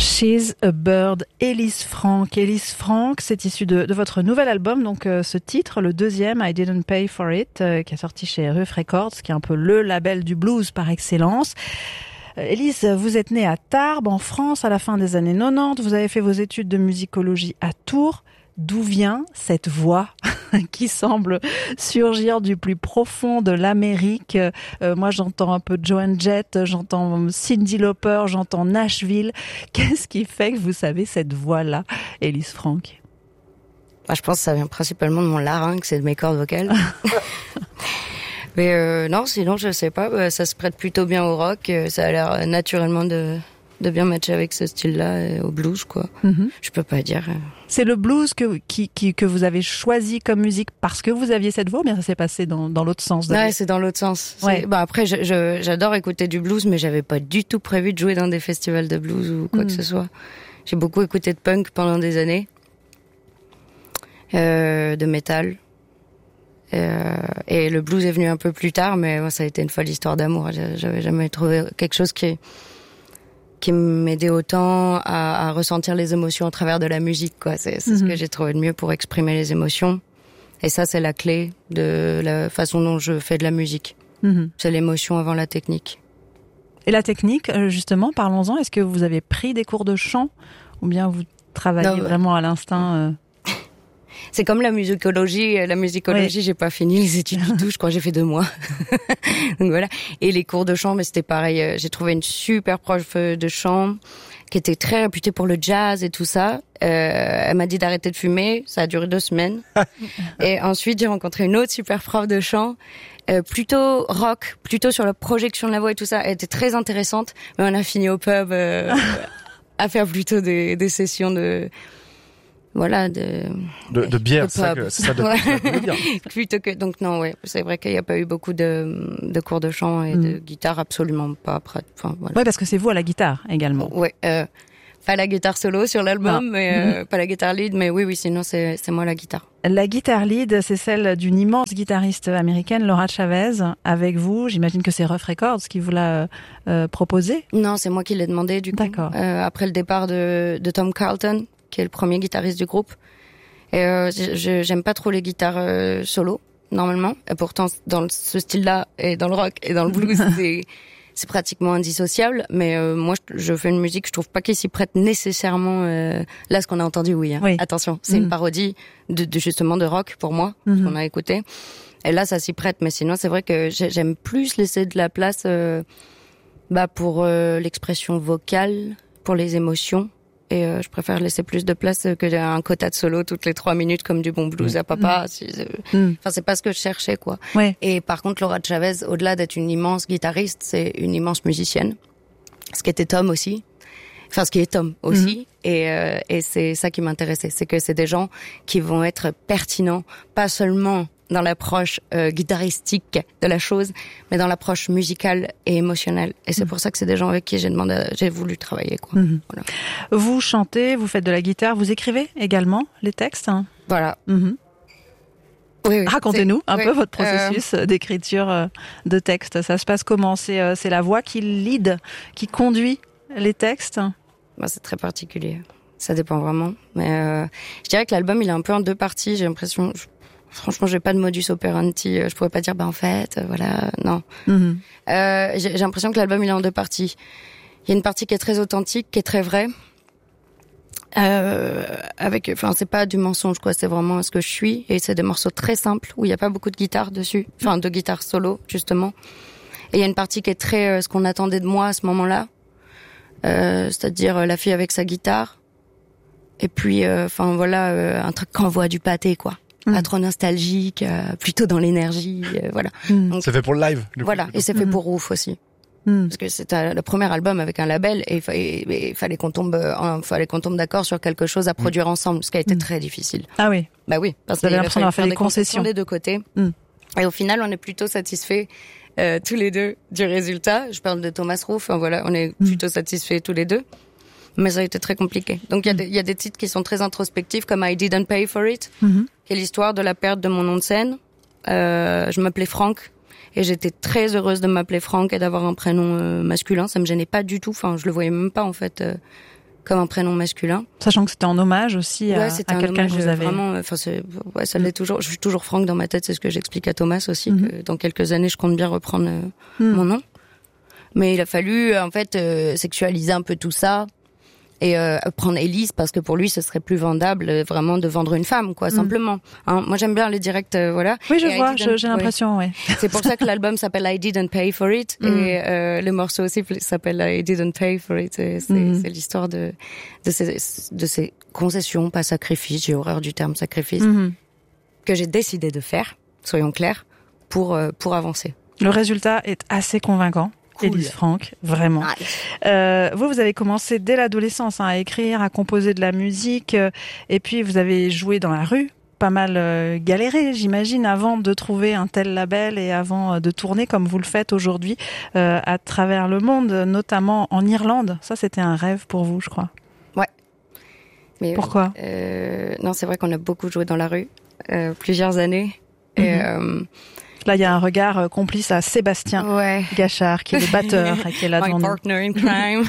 She's a Bird, Ellis Frank. Ellis Frank, c'est issu de votre nouvel album, donc ce titre, le deuxième, I Didn't Pay For It, qui est sorti chez Ruf Records, qui est un peu le label du blues par excellence. Ellis, vous êtes née à Tarbes, en France, à la fin des années 90. Vous avez fait vos études de musicologie à Tours. D'où vient cette voix qui semble surgir du plus profond de l'Amérique? Moi, j'entends un peu Joan Jett, j'entends Cyndi Lauper, j'entends Nashville. Qu'est-ce qui fait que vous savez cette voix-là, Ellis Frank? Je pense que ça vient principalement de mon larynx et de mes cordes vocales. Mais non, sinon, je sais pas. Ça se prête plutôt bien au rock. Ça a l'air naturellement de bien matcher avec ce style-là, au blues, quoi. Mm-hmm. Je peux pas dire. C'est le blues que vous avez choisi comme musique parce que vous aviez cette voix, ou bien ça s'est passé dans l'autre sens? Ouais, c'est dans l'autre sens. Ouais. Après, j'adore écouter du blues, mais j'avais pas du tout prévu de jouer dans des festivals de blues ou quoi que ce soit. J'ai beaucoup écouté de punk pendant des années, de métal. Et le blues est venu un peu plus tard, mais moi, ça a été une folle histoire d'amour. J'avais jamais trouvé quelque chose qui m'aidait autant à ressentir les émotions à travers de la musique, quoi. C'est ce que j'ai trouvé de mieux pour exprimer les émotions. Et ça, c'est la clé de la façon dont je fais de la musique. C'est l'émotion avant la technique. Et la technique, justement, parlons-en. Est-ce que vous avez pris des cours de chant ou bien vous travaillez vraiment à l'instinct? C'est comme la musicologie. La musicologie, j'ai pas fini les études du tout. Je crois que j'ai fait 2 mois. Donc voilà. Et les cours de chant, mais c'était pareil. J'ai trouvé une super prof de chant qui était très réputée pour le jazz et tout ça. Elle m'a dit d'arrêter de fumer. Ça a duré 2 semaines. Et ensuite, j'ai rencontré une autre super prof de chant, plutôt rock, plutôt sur la projection de la voix et tout ça. Elle était très intéressante. Mais on a fini au pub à faire plutôt des sessions de bière, c'est ça de dire. Plutôt que, donc non, ouais, c'est vrai qu'il n'y a pas eu beaucoup de cours de chant et de guitare, absolument pas. Enfin, voilà. Ouais, parce que c'est vous à la guitare également. Ouais, pas la guitare solo sur l'album, mais pas la guitare lead, mais oui, sinon c'est moi la guitare. La guitare lead, c'est celle d'une immense guitariste américaine, Laura Chavez, avec vous. J'imagine que c'est Ruf Records qui vous l'a proposé. Non, c'est moi qui l'ai demandé, du coup. D'accord. Après le départ de Tom Carlton, qui est le premier guitariste du groupe. Et j'aime pas trop les guitares solo, normalement. Et pourtant, dans ce style-là, et dans le rock, et dans le blues, c'est pratiquement indissociable. Mais moi, je fais une musique, je trouve pas qu'il s'y prête nécessairement. Là, ce qu'on a entendu, oui. Attention, c'est une parodie de justement de rock, pour moi, ce qu'on a écouté. Et là, ça s'y prête. Mais sinon, c'est vrai que j'aime plus laisser de la place pour l'expression vocale, pour les émotions. Et je préfère laisser plus de place que un quota de solo toutes les 3 minutes comme du bon blues à papa. Enfin, c'est pas ce que je cherchais, quoi. Ouais. Et par contre, Laura Chavez, au-delà d'être une immense guitariste, c'est une immense musicienne. Ce qui était Tom aussi. Enfin, ce qui est Tom aussi. Et c'est ça qui m'intéressait. C'est que c'est des gens qui vont être pertinents, pas seulement dans l'approche guitaristique de la chose, mais dans l'approche musicale et émotionnelle. Et c'est pour ça que c'est des gens avec qui j'ai voulu travailler, quoi. Voilà. Vous chantez, vous faites de la guitare, vous écrivez également les textes, hein? Voilà. Oui, racontez-nous un peu votre processus d'écriture de texte. Ça se passe comment? C'est la voix qui lead, qui conduit les textes? C'est très particulier. Ça dépend vraiment. Mais je dirais que l'album, il est un peu en 2 parties. J'ai l'impression... Franchement, j'ai pas de modus operandi. Je pourrais pas dire, en fait, voilà, non. J'ai l'impression que l'album, il est en 2 parties. Il y a une partie qui est très authentique, qui est très vraie. C'est pas du mensonge, quoi. C'est vraiment ce que je suis. Et c'est des morceaux très simples, où il y a pas beaucoup de guitare dessus. Enfin, de guitare solo, justement. Et il y a une partie qui est très, ce qu'on attendait de moi à ce moment-là. C'est-à-dire, la fille avec sa guitare. Et puis, un truc qui envoie du pâté, quoi. Pas trop nostalgique, plutôt dans l'énergie, voilà. Donc, c'est fait pour le live, du coup. Voilà, et c'est fait pour Ruf aussi. Parce que c'était le premier album avec un label et il fallait qu'on tombe d'accord sur quelque chose à produire ensemble, ce qui a été très difficile. Ah oui. Bah oui, parce qu'il a fallu faire des concessions des 2 côtés. Et au final, on est plutôt satisfaits tous les 2 du résultat. Je parle de Thomas Ruf, on est plutôt satisfaits tous les 2. Mais ça a été très compliqué. Donc il y a des titres qui sont très introspectifs, comme I Didn't Pay For It, qui est l'histoire de la perte de mon nom de scène. Je m'appelais Frank et j'étais très heureuse de m'appeler Frank et d'avoir un prénom masculin. Ça me gênait pas du tout. Enfin, je le voyais même pas en fait comme un prénom masculin. Sachant que c'était en hommage aussi à quelqu'un que vous avez. Vraiment, ça l'est toujours. Je suis toujours Franck dans ma tête, c'est ce que j'explique à Thomas aussi, que dans quelques années, je compte bien reprendre mon nom. Mais il a fallu, en fait, sexualiser un peu tout ça et prendre Élise parce que pour lui, ce serait plus vendable vraiment de vendre une femme, quoi, simplement. Hein, moi, j'aime bien les directs, voilà. Oui, je vois, j'ai l'impression, ouais. C'est pour ça que l'album s'appelle I Didn't Pay For It et le morceau aussi s'appelle I Didn't Pay For It. C'est l'histoire de ces concessions, pas sacrifices, j'ai horreur du terme sacrifice, que j'ai décidé de faire, soyons clairs, pour avancer. Le résultat est assez convaincant. Cool. Élise Franck, vraiment. Vous avez commencé dès l'adolescence à écrire, à composer de la musique, et puis vous avez joué dans la rue, pas mal galéré, j'imagine, avant de trouver un tel label et avant de tourner comme vous le faites aujourd'hui à travers le monde, notamment en Irlande. Ça, c'était un rêve pour vous, je crois. Ouais. Mais pourquoi non, c'est vrai qu'on a beaucoup joué dans la rue, plusieurs années. Et là, il y a un regard complice à Sébastien Gachard, qui est le batteur et qui est là devant nous. My partner in crime.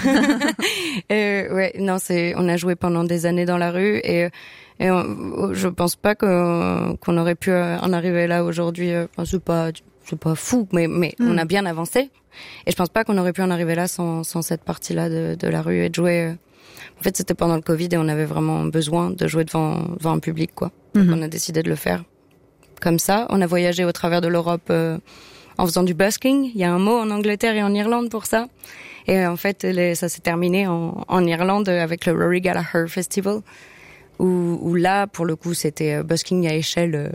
On a joué pendant des années dans la rue et je pense pas qu'on aurait pu en arriver là aujourd'hui. C'est pas fou, mais on a bien avancé. Et je pense pas qu'on aurait pu en arriver là sans cette partie-là de la rue et de jouer. En fait, c'était pendant le Covid et on avait vraiment besoin de jouer devant un public, quoi. Donc on a décidé de le faire. Comme ça, on a voyagé au travers de l'Europe en faisant du busking. Il y a un mot en Angleterre et en Irlande pour ça. Et en fait, ça s'est terminé en Irlande avec le Rory Gallagher Festival, où là, pour le coup, c'était busking à échelle.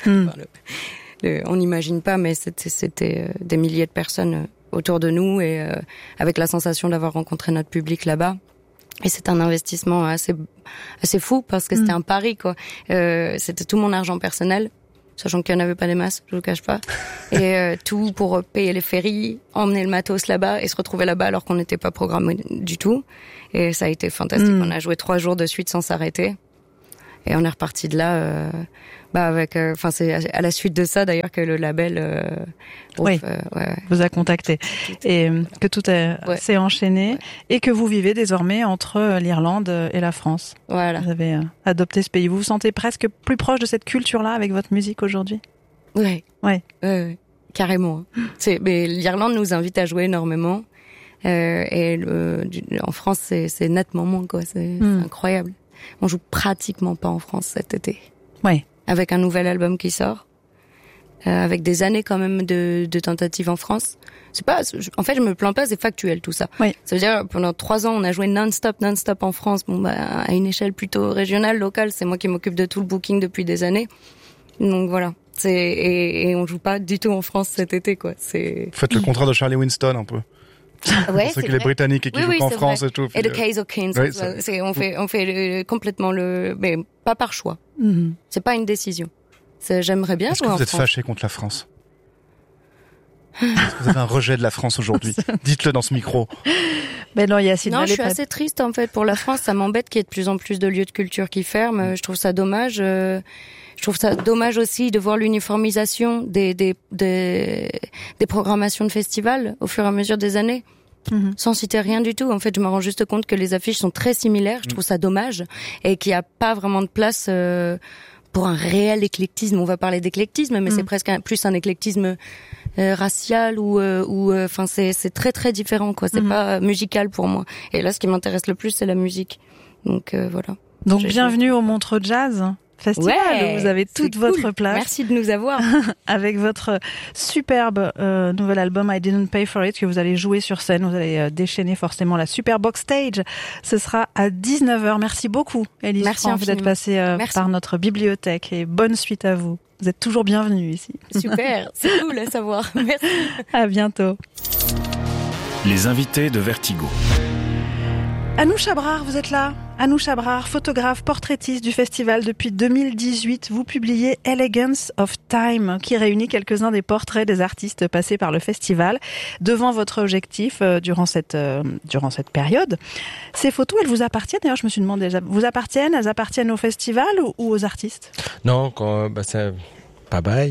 On n'imagine pas, mais c'était des milliers de personnes autour de nous et avec la sensation d'avoir rencontré notre public là-bas. Et c'est un investissement assez fou parce que c'était un pari, quoi. C'était tout mon argent personnel. Sachant qu'il n'y en avait pas des masses, je vous cache pas. Et tout pour payer les ferries, emmener le matos là-bas et se retrouver là-bas alors qu'on n'était pas programmé du tout. Et ça a été fantastique. On a joué 3 jours de suite sans s'arrêter. Et on est reparti de là, c'est à la suite de ça d'ailleurs que le label vous a contacté et que tout s'est enchaîné et que vous vivez désormais entre l'Irlande et la France. Voilà. Vous avez adopté ce pays. Vous vous sentez presque plus proche de cette culture-là avec votre musique aujourd'hui? Ouais. Carrément. Mais l'Irlande nous invite à jouer énormément et en France c'est nettement moins, quoi. C'est incroyable. On joue pratiquement pas en France cet été. Ouais. Avec un nouvel album qui sort, avec des années quand même de tentatives en France. En fait, je me plains pas, c'est factuel tout ça. Oui. Ça veut dire pendant 3 ans, on a joué non-stop en France. À une échelle plutôt régionale, locale, c'est moi qui m'occupe de tout le booking depuis des années. Donc voilà. Et on joue pas du tout en France cet été, quoi. Vous faites le contrat de Charlie Winston un peu. C'est que les Britanniques et qui jouent en France vrai. Et tout. Et de Case of Kings. On fait complètement mais pas par choix. C'est pas une décision. J'aimerais bien jouer en France. Est-ce que vous êtes fâché contre la France? Est-ce que vous avez un rejet de la France aujourd'hui? Dites-le dans ce micro. Ben non, Yacine. Non, je suis assez triste en fait pour la France. Ça m'embête qu'il y ait de plus en plus de lieux de culture qui ferment. Je trouve ça dommage. Je trouve ça dommage aussi de voir l'uniformisation des programmations de festivals au fur et à mesure des années. Sans citer rien du tout. En fait, je me rends juste compte que les affiches sont très similaires. Je trouve ça dommage et qu'il n'y a pas vraiment de place pour un réel éclectisme. On va parler d'éclectisme, mais c'est presque plus un éclectisme racial ou c'est très très différent, quoi. C'est pas musical pour moi. Et là, ce qui m'intéresse le plus, c'est la musique. Donc voilà. Donc bienvenue au Montreux Jazz Festival, où vous avez toute votre place. Merci de nous avoir. Avec votre superbe nouvel album I Didn't Pay For It que vous allez jouer sur scène. Vous allez déchaîner forcément la super box stage. Ce sera à 19h. Merci beaucoup, Élise Franck, d'être passée par notre bibliothèque et bonne suite à vous. Vous êtes toujours bienvenue ici. Super, c'est cool à savoir. Merci. À bientôt. Les invités de Vertigo. Anouche Abrard, vous êtes là? Anouche Abrard, photographe, portraitiste du festival depuis 2018. Vous publiez Elegance of Time, qui réunit quelques-uns des portraits des artistes passés par le festival devant votre objectif durant cette période. Ces photos, elles vous appartiennent? D'ailleurs, je me suis demandé, elles appartiennent au festival ou aux artistes? Non, c'est pas bail.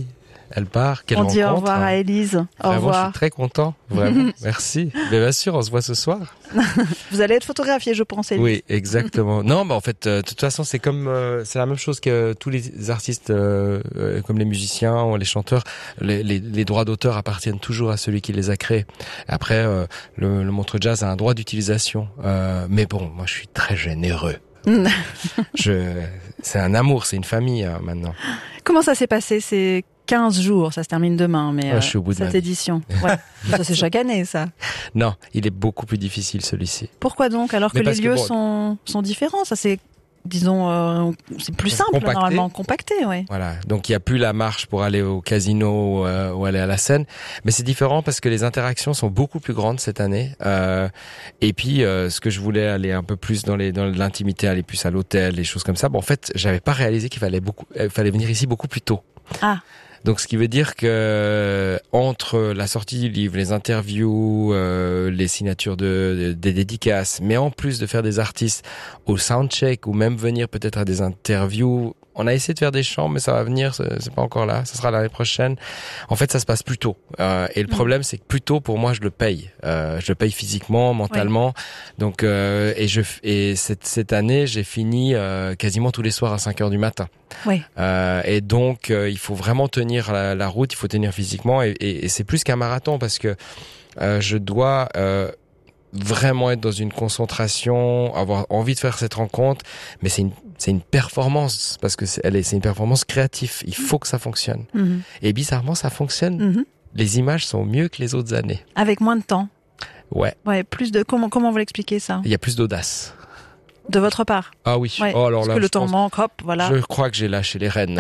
Elle part. Quelle On dit rencontre, au revoir à Élise. Au Vraiment, je revoir. suis très content. Vraiment. Merci. Mais bien sûr, on se voit ce soir. Vous allez être photographié, je pense, Élise. Oui, exactement. Non, en fait, de toute façon, c'est comme, c'est la même chose que tous les artistes, comme les musiciens ou les chanteurs. Les droits d'auteur appartiennent toujours à celui qui les a créés. Après, le Montreux Jazz a un droit d'utilisation. Mais bon, moi, je suis très généreux. C'est un amour, c'est une famille maintenant. Comment ça s'est passé ces 15 jours? Ça se termine demain, mais je suis au bout de ma cette vie. édition. Ouais. Ça, c'est chaque année, ça. Non, il est beaucoup plus difficile celui-ci. Pourquoi donc? Alors que Mais les parce que lieux bon, sont différents. Ça, c'est, disons, c'est plus simple, compacté. normalement. Compacté, oui. Voilà, donc il y a plus la marche pour aller au casino ou aller à la scène, mais c'est différent parce que les interactions sont beaucoup plus grandes cette année. Et puis ce que je voulais aller un peu plus dans l'intimité, aller plus à l'hôtel, les choses comme ça. Bon, en fait, j'avais pas réalisé qu'il fallait venir ici beaucoup plus tôt. Ah. Donc, ce qui veut dire que entre la sortie du livre, les interviews, les signatures des dédicaces, mais en plus de faire des artistes au soundcheck ou même venir peut-être à des interviews, on a essayé de faire des chants, mais ça va venir, c'est pas encore là, ça sera l'année prochaine. En fait, ça se passe plus tôt. Et le problème, c'est que plus tôt, pour moi, je le paye. Je le paye physiquement, mentalement. Oui. Donc, et cette année, j'ai fini quasiment tous les soirs à 5 heures du matin. Oui. Et donc, il faut vraiment tenir la route, il faut tenir physiquement, et c'est plus qu'un marathon parce que je dois vraiment être dans une concentration, avoir envie de faire cette rencontre, mais c'est une performance parce que c'est une performance créative. Il faut que ça fonctionne. Mm-hmm. Et bizarrement, ça fonctionne. Mm-hmm. Les images sont mieux que les autres années. Avec moins de temps. Ouais. Ouais. Plus de comment vous l'expliquez ça? Il y a plus d'audace. De votre part? Ah oui. Ouais, oh, alors parce là, que le temps manque, hop, voilà. Je crois que j'ai lâché les rênes.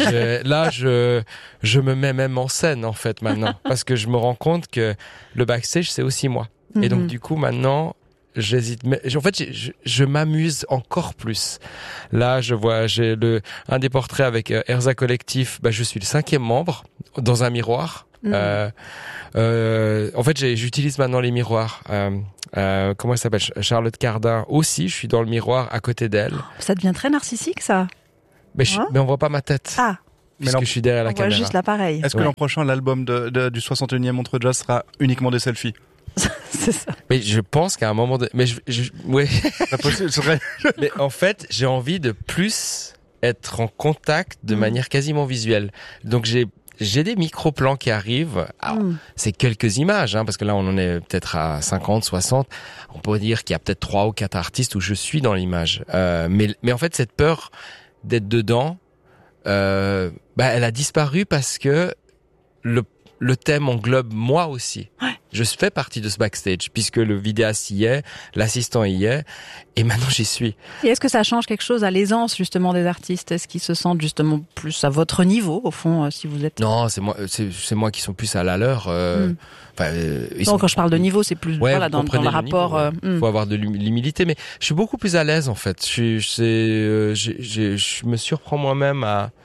je me mets même en scène, en fait, maintenant. Parce que je me rends compte que le backstage, c'est aussi moi. Mm-hmm. Et donc, du coup, maintenant, j'hésite. Mais, en fait, je m'amuse encore plus. Là, j'ai un des portraits avec Erza Collectif. Je suis le 5e membre dans un miroir. Mm-hmm. En fait, j'utilise maintenant les miroirs. Comment elle s'appelle? Charlotte Cardin aussi. Je suis dans le miroir à côté d'elle. Ça devient très narcissique, ça. Mais on voit pas ma tête. Ah. Puisque je suis derrière la caméra. On voit juste l'appareil. Est-ce que l'an prochain, l'album du 61e Montreux Jazz sera uniquement des selfies? C'est ça. Mais je pense qu'à un moment de... Mais ouais. C'est possible, c'est vrai. Mais en fait, j'ai envie de plus être en contact de manière quasiment visuelle. Donc j'ai des micro-plans qui arrivent. Alors, c'est quelques images, parce que là, on en est peut-être à 50, 60. On peut dire qu'il y a peut-être 3 ou 4 artistes où je suis dans l'image. Mais en fait, cette peur d'être dedans, elle a disparu parce que le thème englobe moi aussi. Ouais. Je fais partie de ce backstage puisque le vidéaste y est, l'assistant y est, et maintenant j'y suis. Et est-ce que ça change quelque chose à l'aisance justement des artistes? Est-ce qu'ils se sentent justement plus à votre niveau au fond si vous êtes? Non, c'est moi qui sont plus à la leur. Donc quand je parle de niveau, c'est plus voilà dans le rapport. Faut avoir de l'humilité, mais je suis beaucoup plus à l'aise en fait. Je me surprends moi-même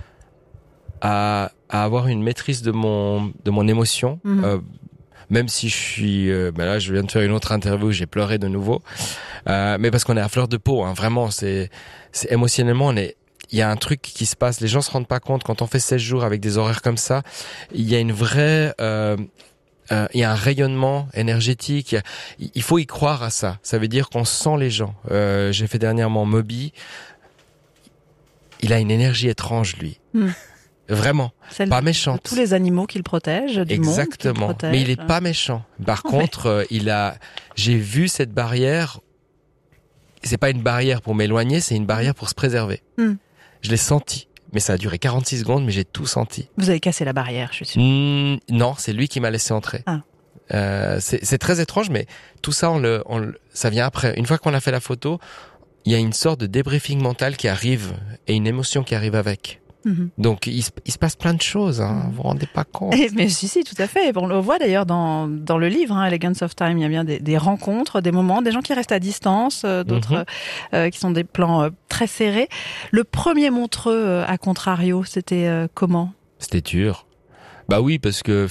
à avoir une maîtrise de mon émotion. Même si je suis là je viens de faire une autre interview, j'ai pleuré de nouveau, mais parce qu'on est à fleur de peau, vraiment c'est émotionnellement il y a un truc qui se passe, les gens se rendent pas compte quand on fait 16 jours avec des horaires comme ça, il y a une vraie il y a un rayonnement énergétique, il faut y croire à ça. Ça veut dire qu'on sent les gens. J'ai fait dernièrement Moby, il a une énergie étrange lui. Vraiment, pas méchante. Tous les animaux qu'il protège, du exactement. Monde protège. Mais il est pas méchant. Par contre, j'ai vu cette barrière. C'est pas une barrière pour m'éloigner, c'est une barrière pour se préserver. Je l'ai senti. Mais ça a duré 46 secondes, mais j'ai tout senti. Vous avez cassé la barrière, je suis sûre. Non, c'est lui qui m'a laissé entrer. Ah. C'est très étrange, mais tout ça, ça vient après. Une fois qu'on a fait la photo, il y a une sorte de débriefing mental qui arrive et une émotion qui arrive avec. Donc il se passe plein de choses, vous vous rendez pas compte. Mais si, tout à fait. On le voit d'ailleurs dans le livre, Elegance of Time, il y a bien des rencontres, des moments, des gens qui restent à distance, d'autres qui sont des plans très serrés. Le premier Montreux, à contrario, c'était comment? C'était dur. Bah oui, parce que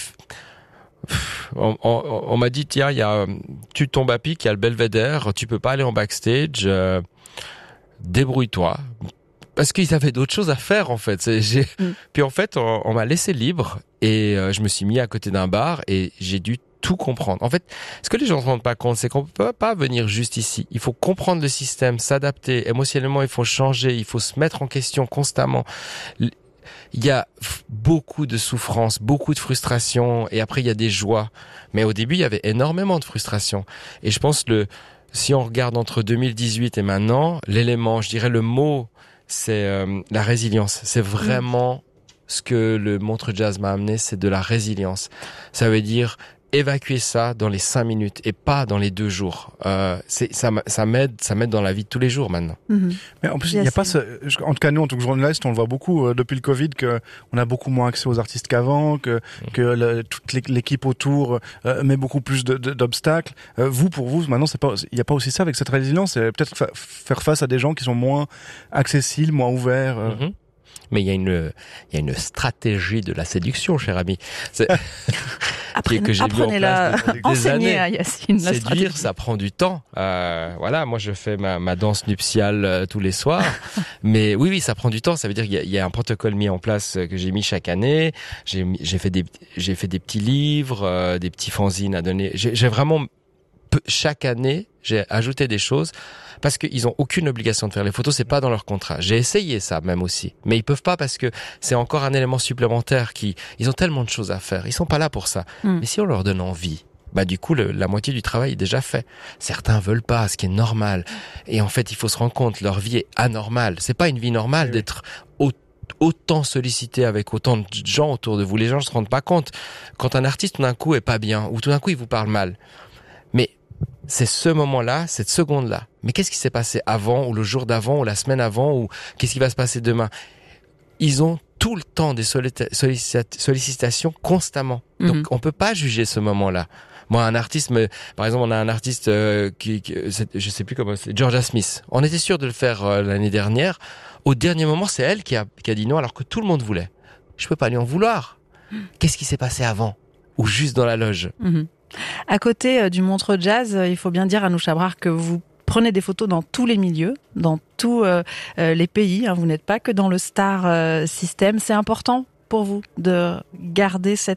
on m'a dit tiens, tu tombes à pic, il y a le Belvédère, tu peux pas aller en backstage, débrouille-toi. parce qu'ils avaient d'autres choses à faire en fait. Puis en fait, on m'a laissé libre et je me suis mis à côté d'un bar et j'ai dû tout comprendre. En fait, ce que les gens ne se rendent pas compte, c'est qu'on peut pas venir juste ici. Il faut comprendre le système, s'adapter. Émotionnellement, il faut changer, il faut se mettre en question constamment. Il y a beaucoup de souffrance, beaucoup de frustration, et après il y a des joies. Mais au début, il y avait énormément de frustration. Et je pense si on regarde entre 2018 et maintenant, l'élément, je dirais le mot, c'est la résilience. C'est vraiment ce que le Montreux Jazz m'a amené, c'est de la résilience. Ça veut dire évacuer ça dans les 5 minutes et pas dans les 2 jours. Ça m'aide dans la vie de tous les jours maintenant. Mais en plus, il n'y a pas en tout cas, nous, en tant que journalistes, on le voit beaucoup depuis le Covid, on a beaucoup moins accès aux artistes qu'avant, que toute l'équipe autour met beaucoup plus d'obstacles. Pour vous, maintenant, il n'y a pas aussi ça avec cette résilience, c'est peut-être faire face à des gens qui sont moins accessibles, moins ouverts. Mais il y a une stratégie de la séduction, cher ami. Apprenez-la, enseignez à Yacine la séduire, stratégie. ça prend du temps. Voilà, moi je fais ma danse nuptiale tous les soirs. Mais oui, ça prend du temps. Ça veut dire qu'il y a un protocole mis en place que j'ai mis chaque année. J'ai fait des petits livres, des petits fanzines à donner. J'ai vraiment chaque année, j'ai ajouté des choses parce qu'ils ont aucune obligation de faire les photos, c'est pas dans leur contrat. J'ai essayé ça même aussi, mais ils peuvent pas parce que c'est encore un élément supplémentaire ils ont tellement de choses à faire, ils sont pas là pour ça. Mais si on leur donne envie, du coup la moitié du travail est déjà fait. Certains veulent pas, ce qui est normal. Et en fait, il faut se rendre compte, leur vie est anormale. C'est pas une vie normale d'être autant sollicité avec autant de gens autour de vous. Les gens ne se rendent pas compte. Quand un artiste tout d'un coup est pas bien ou tout d'un coup il vous parle mal. Mais c'est ce moment-là, cette seconde-là. Mais qu'est-ce qui s'est passé avant, ou le jour d'avant, ou la semaine avant, ou qu'est-ce qui va se passer demain? Ils ont tout le temps des sollicitations constamment. Donc, on peut pas juger ce moment-là. Moi, par exemple, on a un artiste je sais plus comment c'est, Georgia Smith. On était sûr de le faire l'année dernière. Au dernier moment, c'est elle qui a dit non, alors que tout le monde voulait. Je peux pas lui en vouloir. Qu'est-ce qui s'est passé avant? Ou juste dans la loge? À côté du Montreux Jazz, il faut bien dire à Anoucha Brar que vous prenez des photos dans tous les milieux, dans tous les pays. Vous n'êtes pas que dans le star system. C'est important pour vous de garder ce